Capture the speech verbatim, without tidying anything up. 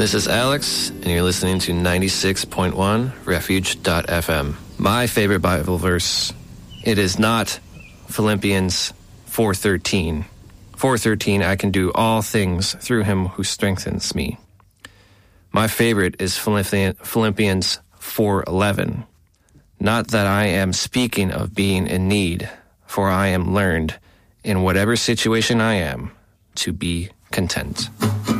This is Alex, and you're listening to ninety-six point one refuge dot f m. My favorite Bible verse, it is not Philippians four thirteen. four thirteen, I can do all things through him who strengthens me. My favorite is Philippians four eleven. Not that I am speaking of being in need, for I am learned, in whatever situation I am, to be content.